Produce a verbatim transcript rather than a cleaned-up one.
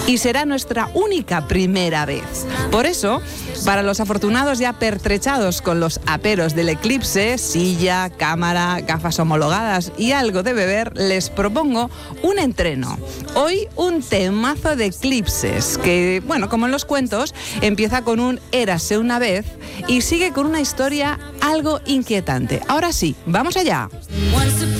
y será nuestra única primera vez. Por eso, para los afortunados ya pertrechados con los aperos del eclipse, silla, cámara, gafas homologadas y algo de beber, les propongo un entreno. Hoy un temazo de eclipses que, bueno, como en los cuentos, empieza con un érase una vez y sigue con una historia algo inquietante. Ahora sí, vamos allá.